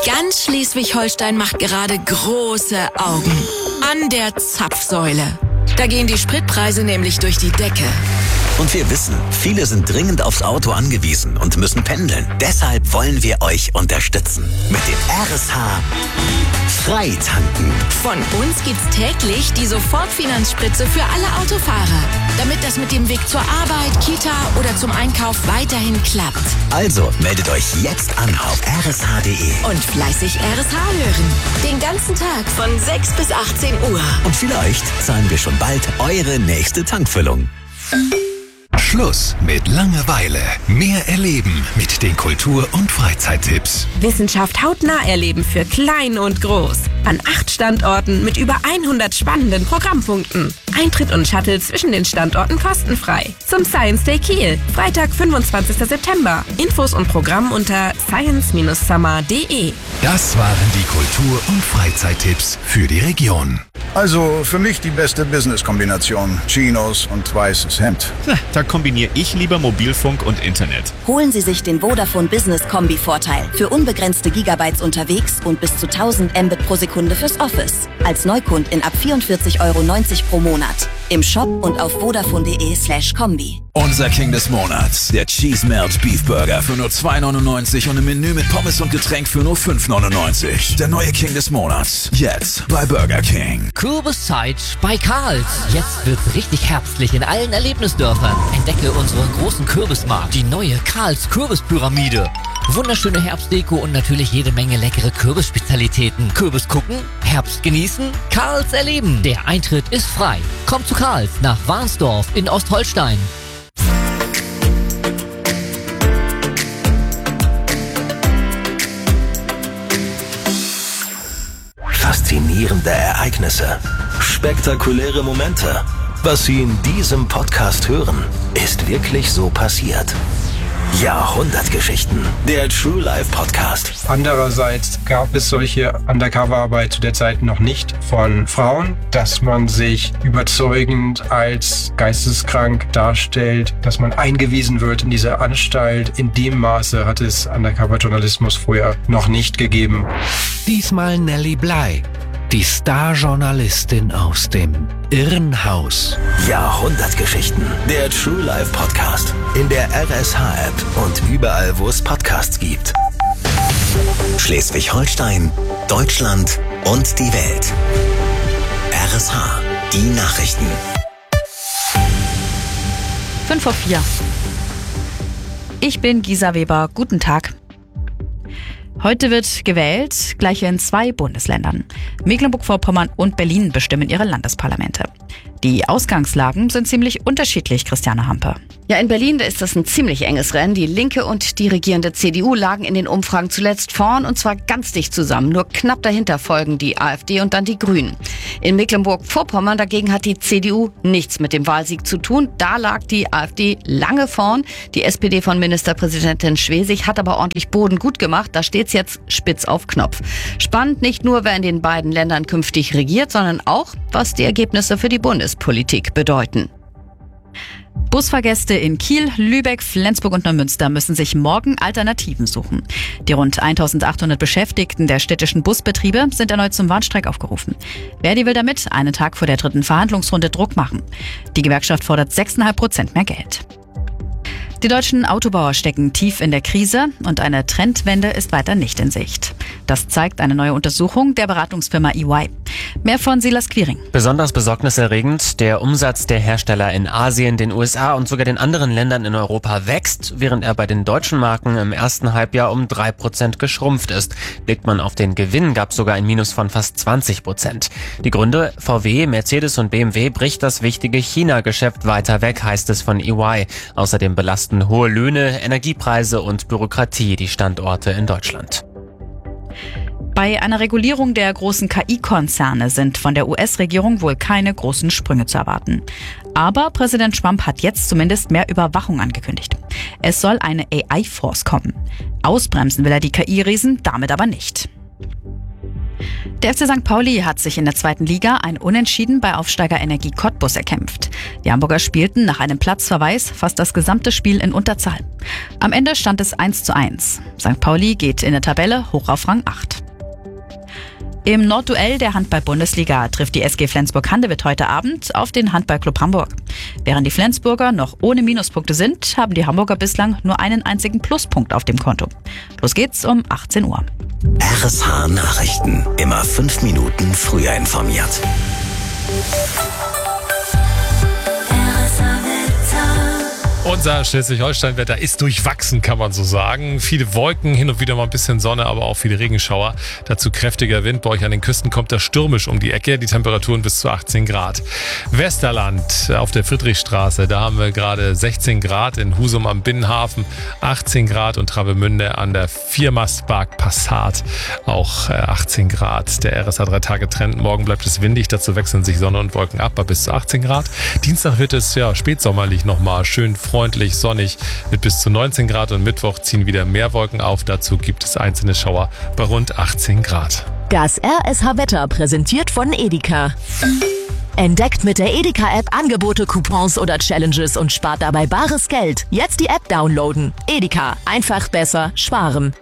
Ganz Schleswig-Holstein macht gerade große Augen. An der Zapfsäule. Da gehen die Spritpreise nämlich durch die Decke. Und wir wissen, viele sind dringend aufs Auto angewiesen und müssen pendeln. Deshalb wollen wir euch unterstützen. Mit dem RSH Freitanken. Von uns gibt's täglich die Sofortfinanzspritze für alle Autofahrer. Damit das mit dem Weg zur Arbeit, Kita oder zum Einkauf weiterhin klappt. Also meldet euch jetzt an auf rsh.de. Und fleißig RSH hören. Den ganzen Tag von 6 bis 18 Uhr. Und vielleicht zahlen wir schon bald eure nächste Tankfüllung. Schluss mit Langeweile. Mehr erleben mit den Kultur- und Freizeittipps. Wissenschaft hautnah erleben für klein und groß. An 8 Standorten mit über 100 spannenden Programmpunkten. Eintritt und Shuttle zwischen den Standorten kostenfrei. Zum Science Day Kiel, Freitag, 25. September. Infos und Programm unter science-summer.de. Das waren die Kultur- und Freizeittipps für die Region. Also für mich die beste Business-Kombination. Chinos und weißes Hemd. Da kombiniere ich lieber Mobilfunk und Internet. Holen Sie sich den Vodafone Business Kombi-Vorteil. Für unbegrenzte Gigabytes unterwegs und bis zu 1000 Mbit pro Sekunde fürs Office. Als Neukundin ab 44,90 € pro Monat. Im Shop und auf vodafone.de/kombi. Unser King des Monats, der Cheese Melt Beef Burger für nur 2,99 € und im Menü mit Pommes und Getränk für nur 5,99 €. Der neue King des Monats, jetzt bei Burger King. Kürbiszeit bei Karls. Jetzt wird's richtig herbstlich in allen Erlebnisdörfern. Entdecke unseren großen Kürbismarkt, die neue Karls Kürbispyramide. Wunderschöne Herbstdeko und natürlich jede Menge leckere Kürbisspezialitäten. Kürbis gucken, Herbst genießen, Karls erleben. Der Eintritt ist frei. Kommt zu Karls nach Warnsdorf in Ostholstein. Faszinierende Ereignisse, spektakuläre Momente. Was Sie in diesem Podcast hören, ist wirklich so passiert. Jahrhundertgeschichten, der True Life Podcast. Andererseits gab es solche Undercover-Arbeit zu der Zeit noch nicht von Frauen, dass man sich überzeugend als geisteskrank darstellt, dass man eingewiesen wird in diese Anstalt. In dem Maße hat es Undercover-Journalismus früher noch nicht gegeben. Diesmal Nelly Bly, die Star-Journalistin aus dem Irrenhaus. Jahrhundertgeschichten, der True Life Podcast. In der RSH-App und überall, wo es Podcasts gibt. Schleswig-Holstein, Deutschland und die Welt. RSH, die Nachrichten. 5:04. Ich bin Gisa Weber. Guten Tag. Heute wird gewählt, gleich in 2 Bundesländern. Mecklenburg-Vorpommern und Berlin bestimmen ihre Landesparlamente. Die Ausgangslagen sind ziemlich unterschiedlich, Christiane Hampe. Ja, in Berlin, da ist das ein ziemlich enges Rennen. Die Linke und die regierende CDU lagen in den Umfragen zuletzt vorn und zwar ganz dicht zusammen. Nur knapp dahinter folgen die AfD und dann die Grünen. In Mecklenburg-Vorpommern dagegen hat die CDU nichts mit dem Wahlsieg zu tun. Da lag die AfD lange vorn. Die SPD von Ministerpräsidentin Schwesig hat aber ordentlich Boden gut gemacht. Da steht's jetzt spitz auf Knopf. Spannend nicht nur, wer in den beiden Ländern künftig regiert, sondern auch, was die Ergebnisse für die Bundespolitik bedeuten. Busfahrgäste in Kiel, Lübeck, Flensburg und Neumünster müssen sich morgen Alternativen suchen. Die rund 1800 Beschäftigten der städtischen Busbetriebe sind erneut zum Warnstreik aufgerufen. Verdi will damit einen Tag vor der 3. Verhandlungsrunde Druck machen. Die Gewerkschaft fordert 6,5% mehr Geld. Die deutschen Autobauer stecken tief in der Krise und eine Trendwende ist weiter nicht in Sicht. Das zeigt eine neue Untersuchung der Beratungsfirma EY. Mehr von Silas Quiring. Besonders besorgniserregend, der Umsatz der Hersteller in Asien, den USA und sogar den anderen Ländern in Europa wächst, während er bei den deutschen Marken im ersten Halbjahr um 3% geschrumpft ist. Blickt man auf den Gewinn, gab es sogar ein Minus von fast 20%. Die Gründe: VW, Mercedes und BMW bricht das wichtige China-Geschäft weiter weg, heißt es von EY. Außerdem belasten hohe Löhne, Energiepreise und Bürokratie die Standorte in Deutschland. Bei einer Regulierung der großen KI-Konzerne sind von der US-Regierung wohl keine großen Sprünge zu erwarten. Aber Präsident Trump hat jetzt zumindest mehr Überwachung angekündigt. Es soll eine AI-Force kommen. Ausbremsen will er die KI-Riesen damit aber nicht. Der FC St. Pauli hat sich in der 2. Liga ein Unentschieden bei Aufsteiger Energie Cottbus erkämpft. Die Hamburger spielten nach einem Platzverweis fast das gesamte Spiel in Unterzahl. Am Ende stand es 1:1. St. Pauli geht in der Tabelle hoch auf Rang 8. Im Nordduell der Handball-Bundesliga trifft die SG Flensburg-Handewitt heute Abend auf den Handballclub Hamburg. Während die Flensburger noch ohne Minuspunkte sind, haben die Hamburger bislang nur einen einzigen Pluspunkt auf dem Konto. Los geht's um 18 Uhr. RSH Nachrichten. Immer 5 Minuten früher informiert. Unser Schleswig-Holstein-Wetter ist durchwachsen, kann man so sagen. Viele Wolken, hin und wieder mal ein bisschen Sonne, aber auch viele Regenschauer. Dazu kräftiger Wind. Bei euch an den Küsten kommt das stürmisch um die Ecke. Die Temperaturen bis zu 18 Grad. Westerland auf der Friedrichstraße, da haben wir gerade 16 Grad. In Husum am Binnenhafen 18 Grad und Travemünde an der Viermastpark Passat auch 18 Grad. Der RSH 3-Tage-Trend. Morgen bleibt es windig, dazu wechseln sich Sonne und Wolken ab bei bis zu 18 Grad. Dienstag wird es spätsommerlich nochmal schön freundlich, sonnig mit bis zu 19 Grad und Mittwoch ziehen wieder mehr Wolken auf. Dazu gibt es einzelne Schauer bei rund 18 Grad. Das RSH-Wetter präsentiert von Edeka. Entdeckt mit der Edeka-App Angebote, Coupons oder Challenges und spart dabei bares Geld. Jetzt die App downloaden. Edeka. Einfach besser sparen.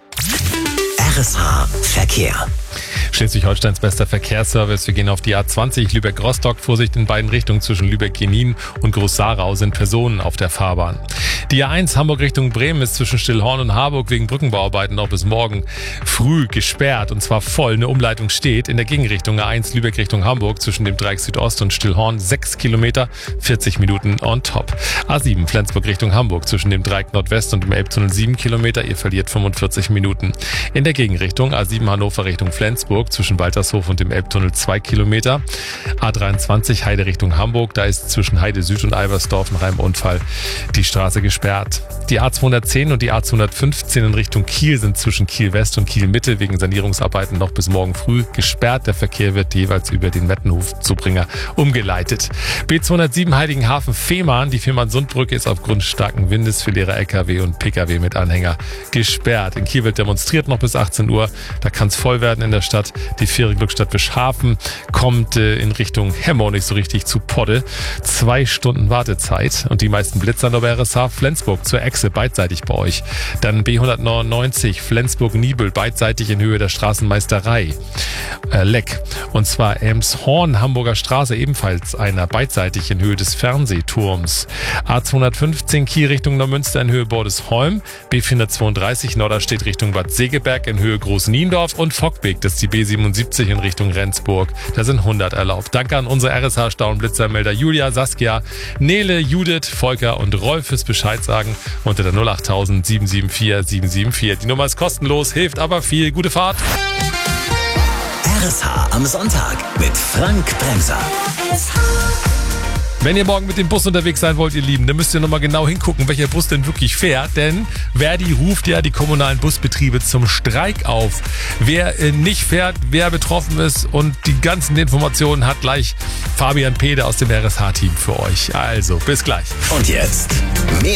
RSH Verkehr. Schleswig-Holsteins bester Verkehrsservice. Wir gehen auf die A20 Lübeck-Rostock. Vorsicht in beiden Richtungen zwischen Lübeck-Genin und Groß-Sarau sind Personen auf der Fahrbahn. Die A1 Hamburg Richtung Bremen ist zwischen Stillhorn und Harburg wegen Brückenbauarbeiten noch bis morgen früh gesperrt und zwar voll. Eine Umleitung steht in der Gegenrichtung A1 Lübeck Richtung Hamburg zwischen dem Dreieck Südost und Stillhorn 6 Kilometer, 40 Minuten on top. A7 Flensburg Richtung Hamburg zwischen dem Dreieck Nordwest und dem Elbtunnel 7 Kilometer, ihr verliert 45 Minuten. In der Gegenrichtung A7 Hannover Richtung Flensburg zwischen Waltershof und dem Elbtunnel 2 Kilometer. A23 Heide Richtung Hamburg, da ist zwischen Heide Süd und Albersdorf nach einem Unfall die Straße gesperrt. Die A210 und die A215 in Richtung Kiel sind zwischen Kiel West und Kiel Mitte wegen Sanierungsarbeiten noch bis morgen früh gesperrt. Der Verkehr wird jeweils über den Mettenhof-Zubringer umgeleitet. B207 Heiligenhafen-Fehmarn, die Fehmarn-Sundbrücke ist aufgrund starken Windes für leere LKW und PKW mit Anhänger gesperrt. In Kiel wird demonstriert noch bis 18 Uhr. Da kann es voll werden in der Stadt. Die Fähre Glückstadt-Bischhafen kommt in Richtung Hemmoor nicht so richtig zu Podde. 2 Stunden Wartezeit und die meisten Blitzer noch bei RSH Flensburg zur Echse beidseitig bei euch. Dann B199 Flensburg-Niebel beidseitig in Höhe der Straßenmeisterei. Leck. Und zwar Elmshorn Hamburger Straße ebenfalls einer beidseitig in Höhe des Fernsehturms. A215 Kiel Richtung Neumünster in Höhe Bordesholm. B432 Norderstedt Richtung Bad Segeberg in Höhe Groß-Niendorf und Fockbeek, das ist die B77 in Richtung Rendsburg. Da sind 100 erlaubt. Danke an unsere RSH-Stauenblitzermelder Julia, Saskia, Nele, Judith, Volker und Rolf fürs Bescheid sagen unter der 08000 774 774. Die Nummer ist kostenlos, hilft aber viel. Gute Fahrt. RSH am Sonntag mit Frank Bremser. Wenn ihr morgen mit dem Bus unterwegs sein wollt, ihr Lieben, dann müsst ihr nochmal genau hingucken, welcher Bus denn wirklich fährt. Denn Verdi ruft ja die kommunalen Busbetriebe zum Streik auf. Wer nicht fährt, wer betroffen ist und die ganzen Informationen hat gleich Fabian Pede aus dem RSH-Team für euch. Also, bis gleich. Und jetzt